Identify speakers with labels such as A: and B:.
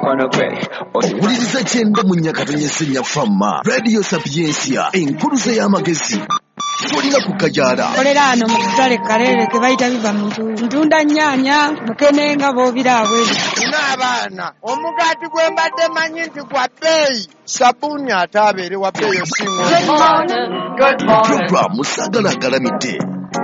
A: mukono gwe
B: owuliriza kyenda mu Nyakatonyesenya Fama Radio Sapiensia enkuluze y'amagezi tolina kukajaala
C: kolera ano mu katale Kalere ke bayita biva mu ntunda nnyaanya mukenenga boobiraabwe
D: n'abaana omugaati gwe mbadde manyi nti gwa bbeeyi sabbuuni ate abeere wa bbeeyi osinga
B: Programu Sagala agalamidde